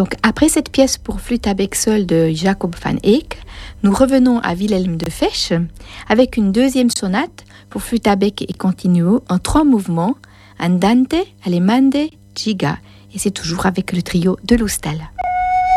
Donc, après cette pièce pour flûte à bec seul de Jacob van Eyck, nous revenons à Wilhelm de Fesch avec une deuxième sonate pour flûte à bec et continuo en 3 mouvements, Andante, Allemande, Giga. Et c'est toujours avec le trio de Lustal.